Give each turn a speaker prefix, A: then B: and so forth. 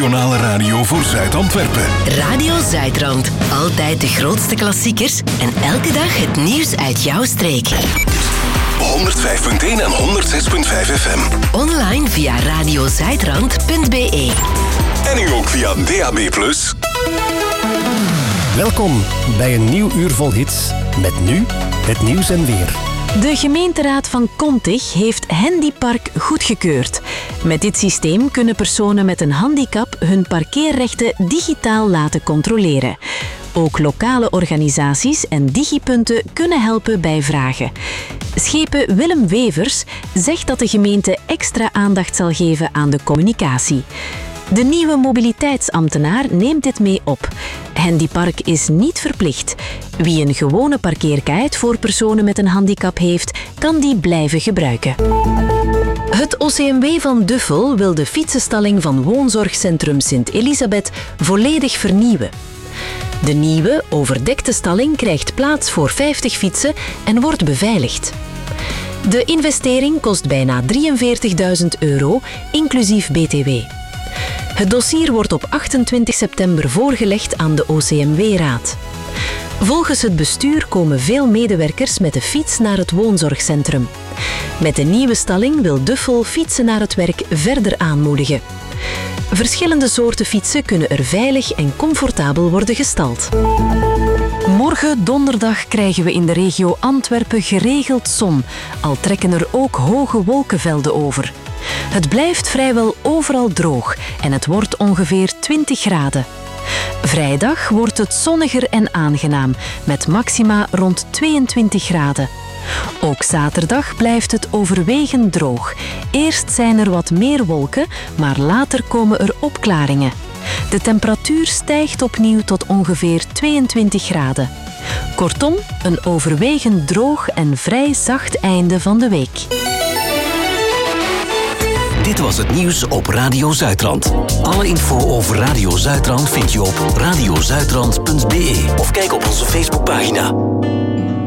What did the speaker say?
A: regionale radio voor Zuid-Antwerpen.
B: Radio Zuidrand. Altijd de grootste klassiekers en elke dag het nieuws uit jouw streek.
A: 105.1 en 106.5 FM.
B: Online via radiozuidrand.be.
A: En nu ook via DAB+.
C: Welkom bij een nieuw uur vol hits. Met nu het nieuws en weer.
D: De gemeenteraad van Kontig heeft Handypark goedgekeurd. Met dit systeem kunnen personen met een handicap hun parkeerrechten digitaal laten controleren. Ook lokale organisaties en digipunten kunnen helpen bij vragen. Schepen Willem Wevers zegt dat de gemeente extra aandacht zal geven aan de communicatie. De nieuwe mobiliteitsambtenaar neemt dit mee op. Handypark is niet verplicht. Wie een gewone parkeerkaart voor personen met een handicap heeft, kan die blijven gebruiken. Het OCMW van Duffel wil de fietsenstalling van woonzorgcentrum Sint-Elisabeth volledig vernieuwen. De nieuwe, overdekte stalling krijgt plaats voor 50 fietsen en wordt beveiligd. De investering kost bijna €43.000, inclusief BTW. Het dossier wordt op 28 september voorgelegd aan de OCMW-raad. Volgens het bestuur komen veel medewerkers met de fiets naar het woonzorgcentrum. Met de nieuwe stalling wil Duffel fietsen naar het werk verder aanmoedigen. Verschillende soorten fietsen kunnen er veilig en comfortabel worden gestald. Morgen donderdag krijgen we in de regio Antwerpen geregeld zon, al trekken er ook hoge wolkenvelden over. Het blijft vrijwel overal droog en het wordt ongeveer 20 graden. Vrijdag wordt het zonniger en aangenaam, met maxima rond 22 graden. Ook zaterdag blijft het overwegend droog. Eerst zijn er wat meer wolken, maar later komen er opklaringen. De temperatuur stijgt opnieuw tot ongeveer 22 graden. Kortom, een overwegend droog en vrij zacht einde van de week.
E: Dit was het nieuws op Radio Zuidrand. Alle info over Radio Zuidrand vind je op radiozuidrand.be of kijk op onze Facebookpagina.